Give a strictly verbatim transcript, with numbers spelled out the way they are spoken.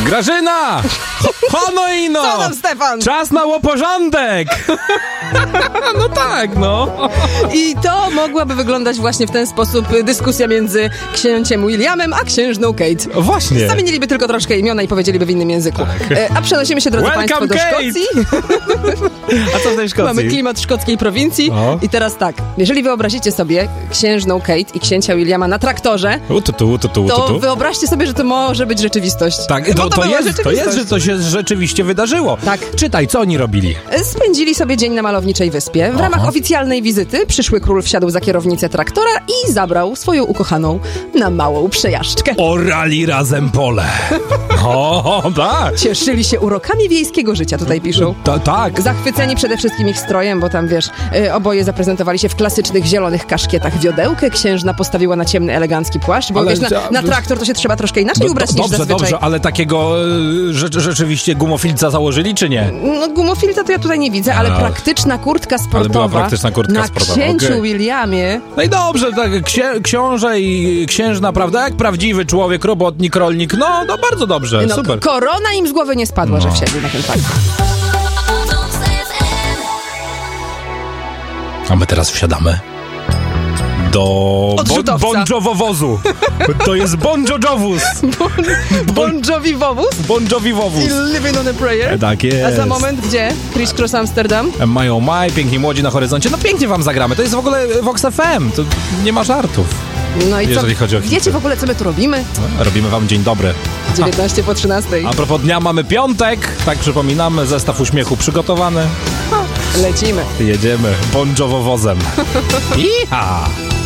Grażyna! Hono ino! Co tam, Stefan? Czas na łoporządek! No tak, no. I to mogłaby wyglądać właśnie w ten sposób dyskusja między księciem Williamem a księżną Kate. Właśnie. Zamieniliby tylko troszkę imiona i powiedzieliby w innym języku. Tak. E, a przenosimy się, drodzy Welcome, Państwo, do Kate! Szkocji. A co w tej Szkocji? Mamy klimat szkockiej prowincji. O. I teraz tak, jeżeli wyobrazicie sobie księżną Kate i księcia Williama na traktorze, Ututu, ututu, to ututu. wyobraźcie sobie, że to może być rzeczywistość. Tak, Bo to, to, była jest, to rzeczywistość. jest, że to się rzeczywiście wydarzyło. Tak. Czytaj, co oni robili? Spędzili sobie dzień na malowniczej wyspie. W Aha. ramach oficjalnej wizyty przyszły król wsiadł za kierownicę traktora i zabrał swoją ukochaną na małą przejażdżkę. Orali razem pole. O, tak. Cieszyli się urokami wiejskiego życia, tutaj piszą. Ta, tak. Zachwyceni przede wszystkim ich strojem, bo tam, wiesz, y, oboje zaprezentowali się w klasycznych zielonych kaszkietach. Wiodełkę księżna postawiła na ciemny, elegancki płaszcz, bo Ale wiesz, na, za- na traktor to się trzeba troszkę inaczej Do, ubrać do, niż dobrze, zazwyczaj. dobrze, ale takiego e, rzecz, rzeczywiście gumofilca założyli, czy nie? No gumofilca to ja tutaj nie widzę, ale A. praktyczna kurtka sportowa. była praktyczna kurtka na sportowa, księciu okej. Williamie. No i dobrze, tak, księ, książę i księżna, prawda, jak prawdziwy człowiek, robotnik, rolnik, no, no bardzo dobrze, No, super. korona im z głowy nie spadła, No. że wsiedli na ten fakt. A my teraz wsiadamy do Odrzutowca. bon, bonjowowozu. To jest bonjowóz. Bon Jovi wowóz Bon Jovivowóz. i Living on a Prayer. Tak jest. A za moment gdzie? Criss Cross Amsterdam. Mają maj, piękni młodzi na horyzoncie. No pięknie wam zagramy. To jest w ogóle Vox F M. To nie ma żartów. No i Jeżeli co? chodzi o hity. Wiecie w ogóle, co my tu robimy? No, robimy wam dzień dobry. dziewiętnaście po trzynastej. A propos dnia mamy piątek. Tak przypominamy, zestaw uśmiechu przygotowany. Lecimy. Jedziemy bonjowowozem. Iha!